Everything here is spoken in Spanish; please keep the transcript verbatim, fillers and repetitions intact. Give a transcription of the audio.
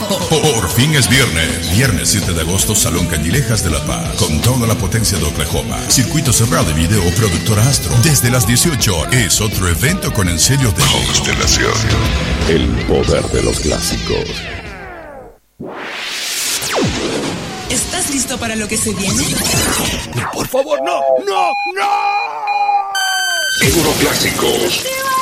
Por fin es viernes. Viernes siete de agosto, Salón Candilejas de La Paz. Con toda la potencia de Oklahoma. Circuito cerrado de video, productora Astro. Desde las dieciocho horas. Es otro evento con en serio de constelación. El poder de los clásicos. ¿Estás listo para lo que se viene? No, por favor, no, no, no. Euroclásicos.